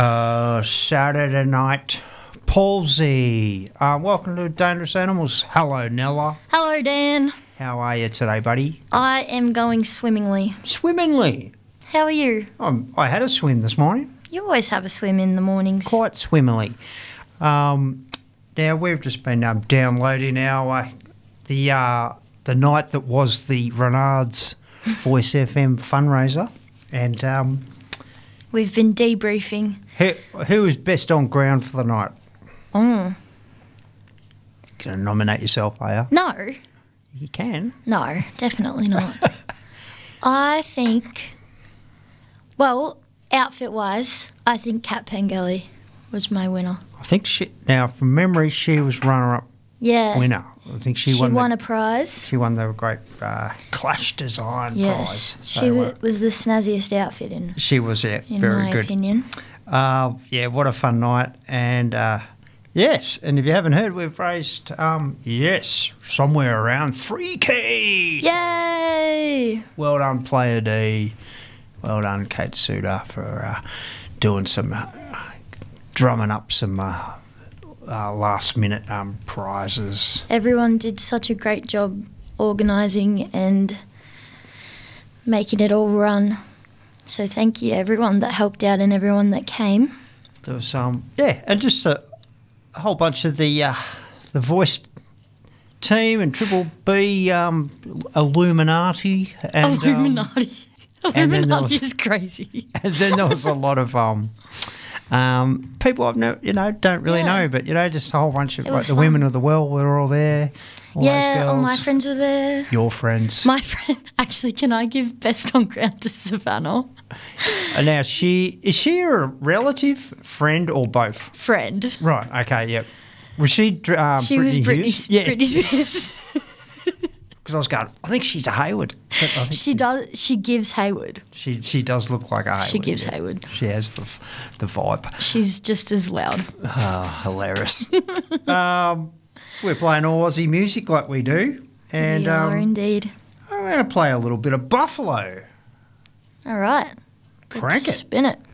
Saturday night palsy. Welcome to Dangerous Animals. Hello, Nella. Hello, Dan. How are you today, buddy? I am going swimmingly. Swimmingly. How are you? I had a swim this morning. You always have a swim in the mornings. Quite swimmily. Now, we've just been downloading the night that was the Renard's Voice FM fundraiser, and We've been debriefing. who was best on ground for the night? Oh. Going to nominate yourself, are you? No. You can. No, definitely not. I think, well, outfit-wise, I think Kat Pengelly was my winner. I think from memory, she was runner-up Yeah. winner. I think she won a prize. She won the great Clash Design Yes. prize. She was the snazziest outfit in very my good. opinion. What a fun night. And yes, and if you haven't heard, we've raised, somewhere around 3 keys. Yay! Well done, Player D. Well done, Kate Suter, for doing some, drumming up some last-minute prizes. Everyone did such a great job organising and making it all run. So thank you, everyone that helped out and everyone that came. There was and just a whole bunch of the voice team and Triple B Illuminati and Illuminati. and then Illuminati is crazy. And then there was a lot of people I've don't really know, but just a whole bunch of the women of the world were all there. All those girls. All my friends were there. Your friends. My friend, actually, can I give best on ground to Savannah? Now is she a relative, friend, or both? Friend. Right. Okay. Yep. Was she? She was Britney Spears. Because I was going, I think she's a Hayward. But I think she does. She gives Hayward. She does look like a Hayward. She gives Hayward. She has the vibe. She's just as loud. Oh, hilarious. We're playing all Aussie music like we do. And we are indeed. I'm going to play a little bit of Buffalo. All right. Crank it. Spin it.